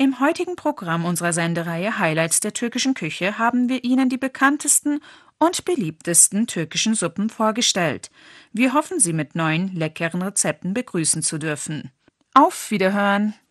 Im heutigen Programm unserer Sendereihe Highlights der türkischen Küche haben wir Ihnen die bekanntesten und beliebtesten türkischen Suppen vorgestellt. Wir hoffen, Sie mit neuen, leckeren Rezepten begrüßen zu dürfen. Auf Wiederhören!